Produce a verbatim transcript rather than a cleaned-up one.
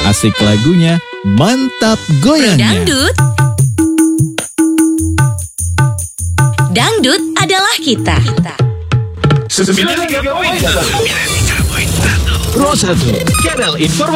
Asik lagunya, mantap goyangnya. Dangdut. Dangdut adalah kita. sembilan puluh tiga koma satu Pro satu Channel Informasi.